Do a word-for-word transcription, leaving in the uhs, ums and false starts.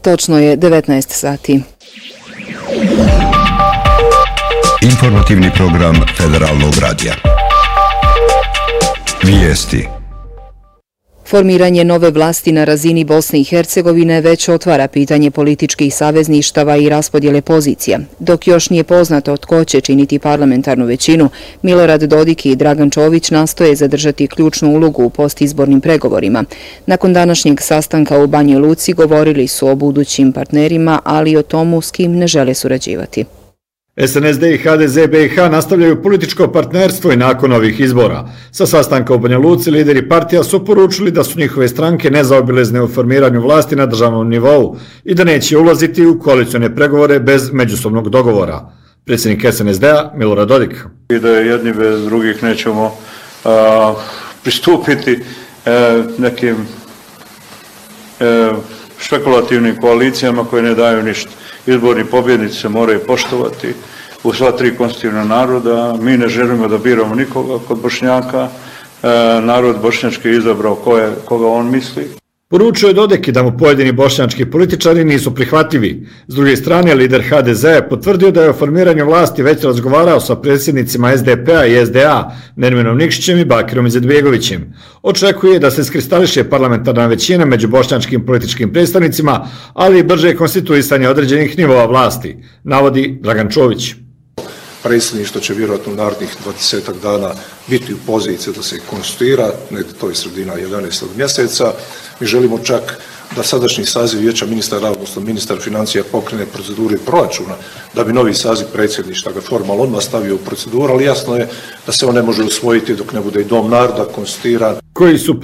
Točno je devetnaest sati. Informativni program Federalnog radija. Vijesti. Formiranje nove vlasti na razini Bosne i Hercegovine već otvara pitanje političkih savezništava i raspodjele pozicija. Dok još nije poznato tko će činiti parlamentarnu većinu, Milorad Dodik i Dragan Čović nastoje zadržati ključnu ulogu u postizbornim pregovorima. Nakon današnjeg sastanka u Banji Luci govorili su o budućim partnerima, ali i o tomu s kim ne žele surađivati. S N S D i H D Z B i H nastavljaju političko partnerstvo i nakon ovih izbora. Sa sastanka u Banja Luci lideri partija su poručili da su njihove stranke nezaobilezne u formiranju vlasti na državnom nivou i da neće ulaziti u koalicione pregovore bez međusobnog dogovora. Predsjednik S N S D-a Milorad Dodik. I da jedni bez drugih nećemo a, pristupiti a, nekim a, špekulativnim koalicijama koje ne daju ništa. Izborni pobjednici se moraju poštovati u sva tri konstitutivna naroda. Mi ne želimo da biramo nikoga kod Bošnjaka. E, narod bošnjački je izabrao ko je, koga on misli. Poručio je Dodik da mu pojedini bošnjački političari nisu prihvatljivi. S druge strane, lider H D Z je potvrdio da je o formiranju vlasti već razgovarao sa predsjednicima S D P-a i S D A, Nerminom Nikšićem i Bakirom Izetbegovićem. Očekuje da se iskristališe parlamentarna većina među bošnjačkim političkim predstavnicima, ali i brže konstituisanje određenih nivoa vlasti, navodi Dragan Čović. Predsjedništvo će vjerojatno u narednih dvadesetak dana biti u poziciji da se konstituira, negdje to je sredina jedanaestog mjeseca. Mi želimo čak da sadašnji saziv vijeća ministara, odnosno ministar financija pokrene procedure proračuna, da bi novi saziv predsjedništva ga formalno odmah stavio u proceduru, ali jasno je da se on ne može usvojiti dok ne bude i Dom naroda konstituiran. Koji su